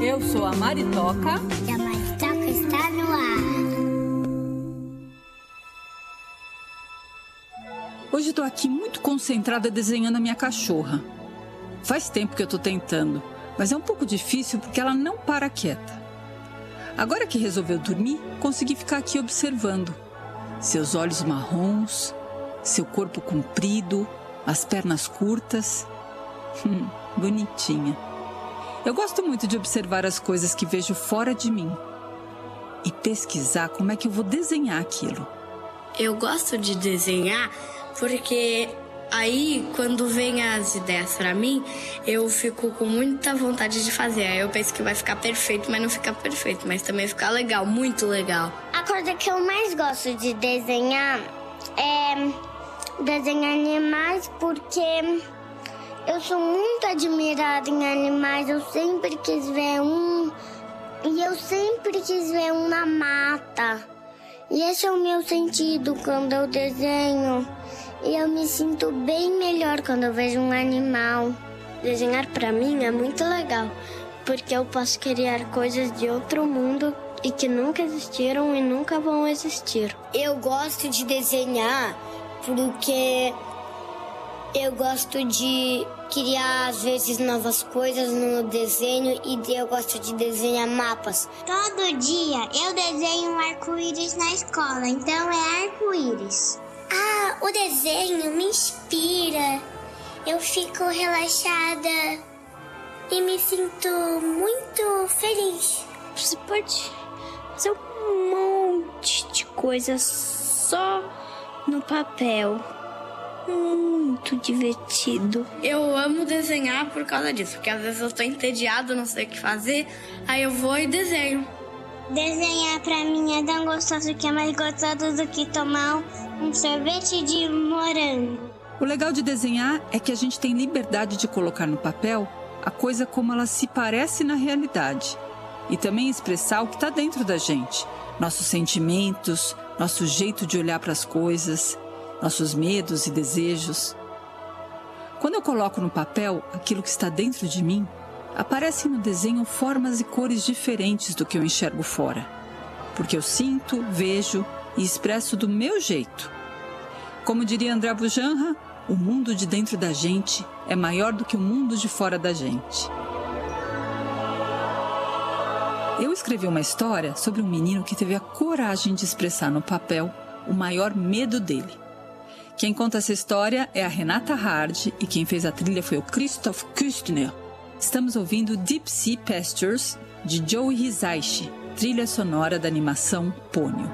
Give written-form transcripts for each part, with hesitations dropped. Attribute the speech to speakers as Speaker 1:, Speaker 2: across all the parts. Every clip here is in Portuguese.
Speaker 1: Eu sou a Maritoca.
Speaker 2: E a Maritoca está no ar.
Speaker 1: Hoje estou aqui muito concentrada desenhando a minha cachorra. Faz tempo que eu estou tentando, mas é um pouco difícil porque ela não para quieta. Agora que resolveu dormir, consegui ficar aqui observando. Seus olhos marrons, seu corpo comprido, as pernas curtas. Bonitinha. Eu gosto muito de observar as coisas que vejo fora de mim e pesquisar como é que eu vou desenhar aquilo.
Speaker 3: Eu gosto de desenhar porque aí, quando vem as ideias pra mim, eu fico com muita vontade de fazer. Aí eu penso que vai ficar perfeito, mas não fica perfeito. Mas também fica legal, muito legal.
Speaker 2: A coisa que eu mais gosto de desenhar é desenhar animais, porque eu sou muito admirada em animais. Eu sempre quis ver um. E eu sempre quis ver um na mata. E esse é o meu sentido quando eu desenho. E eu me sinto bem melhor quando eu vejo um animal.
Speaker 3: Desenhar pra mim é muito legal, porque eu posso criar coisas de outro mundo e que nunca existiram e nunca vão existir.
Speaker 2: Eu gosto de desenhar porque eu gosto de criar, às vezes, novas coisas no desenho e eu gosto de desenhar mapas. Todo dia eu desenho um arco-íris na escola, então é arco-íris. Ah, o desenho me inspira. Eu fico relaxada e me sinto muito feliz.
Speaker 3: Você pode fazer um monte de coisas só no papel. Muito divertido. Eu amo desenhar por causa disso, porque às vezes eu tô entediado, não sei o que fazer, aí eu vou e desenho.
Speaker 2: Desenhar pra mim é tão gostoso que é mais gostoso do que tomar um sorvete de morango.
Speaker 1: O legal de desenhar é que a gente tem liberdade de colocar no papel a coisa como ela se parece na realidade. E também expressar o que está dentro da gente. Nossos sentimentos, nosso jeito de olhar para as coisas, nossos medos e desejos. Quando eu coloco no papel aquilo que está dentro de mim, aparecem no desenho formas e cores diferentes do que eu enxergo fora. Porque eu sinto, vejo e expresso do meu jeito. Como diria André Bujanra, o mundo de dentro da gente é maior do que o mundo de fora da gente. Eu escrevi uma história sobre um menino que teve a coragem de expressar no papel o maior medo dele. Quem conta essa história é a Renata Hard e quem fez a trilha foi o Christoph Küstner. Estamos ouvindo Deep Sea Pastures, de Joe Hisaishi, trilha sonora da animação Ponyo.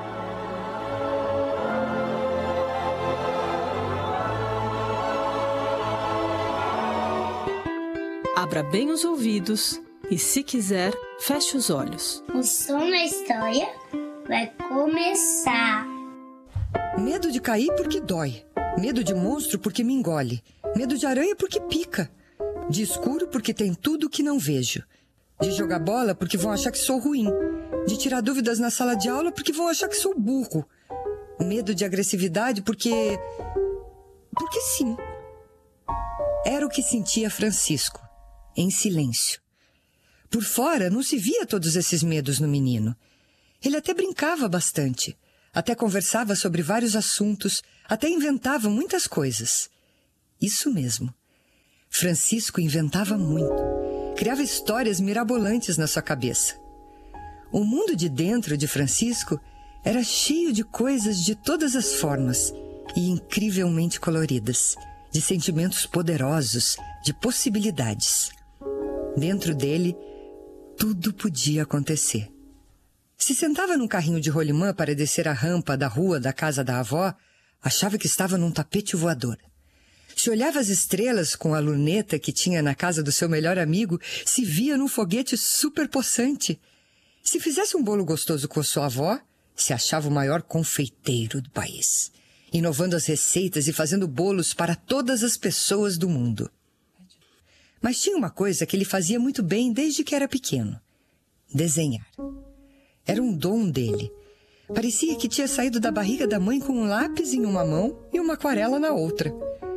Speaker 1: Abra bem os ouvidos e, se quiser, feche os olhos.
Speaker 2: O som da história vai começar.
Speaker 4: Medo de cair porque dói. Medo de monstro porque me engole. Medo de aranha porque pica. De escuro porque tem tudo que não vejo. De jogar bola porque vão achar que sou ruim. De tirar dúvidas na sala de aula porque vão achar que sou burro. Medo de agressividade porque sim. Era o que sentia Francisco, em silêncio. Por fora não se via todos esses medos no menino. Ele até brincava bastante. Até conversava sobre vários assuntos. Até inventava muitas coisas. Isso mesmo. Francisco inventava muito. Criava histórias mirabolantes na sua cabeça. O mundo de dentro de Francisco era cheio de coisas de todas as formas e incrivelmente coloridas, de sentimentos poderosos, de possibilidades. Dentro dele, tudo podia acontecer. Se sentava num carrinho de rolimã para descer a rampa da rua da casa da avó, achava que estava num tapete voador. Se olhava as estrelas com a luneta que tinha na casa do seu melhor amigo, se via num foguete super possante. Se fizesse um bolo gostoso com sua avó, se achava o maior confeiteiro do país, inovando as receitas e fazendo bolos para todas as pessoas do mundo. Mas tinha uma coisa que ele fazia muito bem desde que era pequeno: desenhar. Era um dom dele. Parecia que tinha saído da barriga da mãe com um lápis em uma mão e uma aquarela na outra.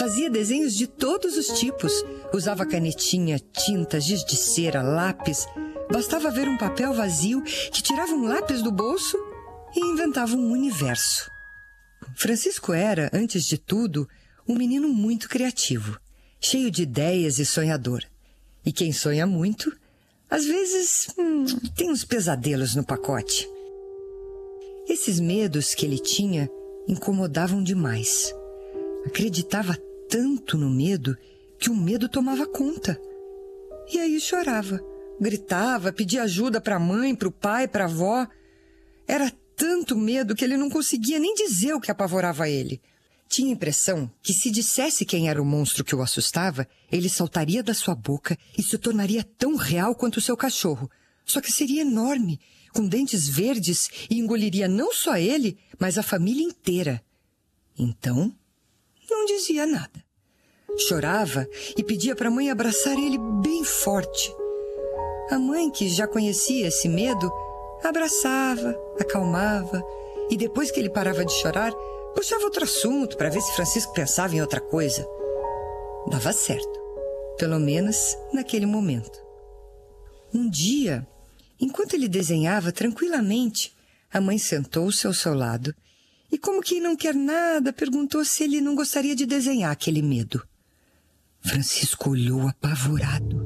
Speaker 4: Fazia desenhos de todos os tipos. Usava canetinha, tinta, giz de cera, lápis. Bastava ver um papel vazio que tirava um lápis do bolso e inventava um universo. Francisco era, antes de tudo, um menino muito criativo, cheio de ideias e sonhador. E quem sonha muito, às vezes, tem uns pesadelos no pacote. Esses medos que ele tinha incomodavam demais. Acreditava tanto no medo que o medo tomava conta. E aí chorava, gritava, pedia ajuda para a mãe, para o pai, para a avó. Era tanto medo que ele não conseguia nem dizer o que apavorava ele. Tinha a impressão que se dissesse quem era o monstro que o assustava, ele saltaria da sua boca e se tornaria tão real quanto o seu cachorro. Só que seria enorme, com dentes verdes e engoliria não só ele, mas a família inteira. Então, não dizia nada. Chorava e pedia para a mãe abraçar ele bem forte. A mãe, que já conhecia esse medo, abraçava, acalmava e depois que ele parava de chorar, puxava outro assunto para ver se Francisco pensava em outra coisa. Dava certo, pelo menos naquele momento. Um dia, enquanto ele desenhava tranquilamente, a mãe sentou-se ao seu lado e, como quem não quer nada, perguntou se ele não gostaria de desenhar aquele medo. Francisco olhou apavorado.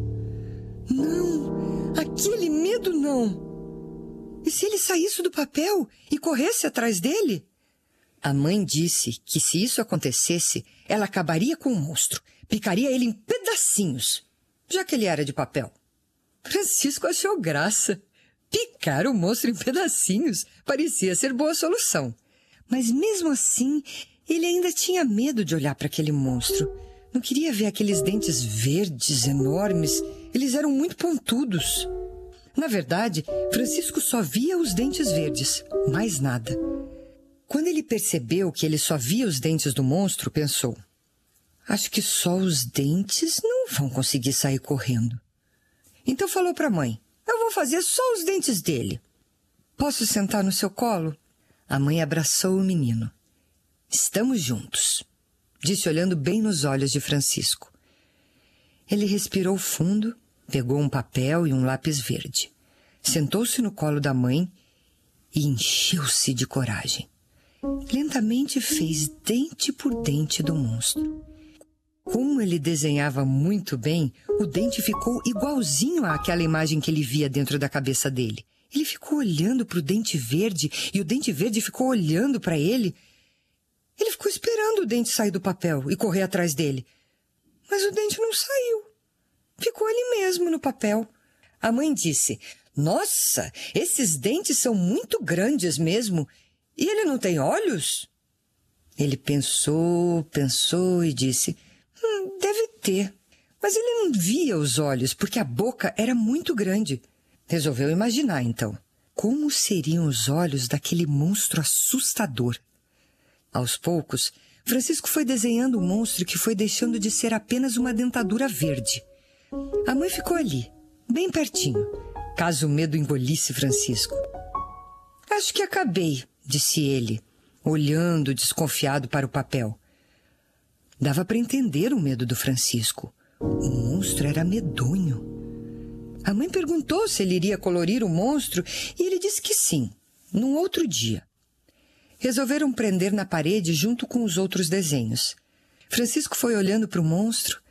Speaker 4: Não, aquele medo não. E se ele saísse do papel e corresse atrás dele? A mãe disse que se isso acontecesse, ela acabaria com o monstro, picaria ele em pedacinhos, já que ele era de papel. Francisco achou graça. Picar o monstro em pedacinhos parecia ser boa solução. Mas mesmo assim, ele ainda tinha medo de olhar para aquele monstro. Não queria ver aqueles dentes verdes enormes. Eles eram muito pontudos. Na verdade, Francisco só via os dentes verdes, mais nada. Quando ele percebeu que ele só via os dentes do monstro, pensou: acho que só os dentes não vão conseguir sair correndo. Então falou para a mãe: eu vou fazer só os dentes dele. Posso sentar no seu colo? A mãe abraçou o menino. Estamos juntos, disse olhando bem nos olhos de Francisco. Ele respirou fundo, pegou um papel e um lápis verde. Sentou-se no colo da mãe e encheu-se de coragem. Lentamente fez dente por dente do monstro. Como ele desenhava muito bem, o dente ficou igualzinho àquela imagem que ele via dentro da cabeça dele. Ele ficou olhando para o dente verde e o dente verde ficou olhando para ele. Ele ficou esperando o dente sair do papel e correr atrás dele. Mas o dente não saiu. Ficou ali mesmo no papel. A mãe disse: nossa, esses dentes são muito grandes mesmo. E ele não tem olhos? Ele pensou e disse: deve ter. Mas ele não via os olhos porque a boca era muito grande. Resolveu imaginar, então, como seriam os olhos daquele monstro assustador. Aos poucos, Francisco foi desenhando o monstro que foi deixando de ser apenas uma dentadura verde. A mãe ficou ali, bem pertinho, caso o medo engolisse Francisco. Acho que acabei, disse ele, olhando desconfiado para o papel. Dava para entender o medo do Francisco. O monstro era medonho. A mãe perguntou se ele iria colorir o monstro e ele disse que sim, num outro dia. Resolveram prender na parede junto com os outros desenhos. Francisco foi olhando para o monstro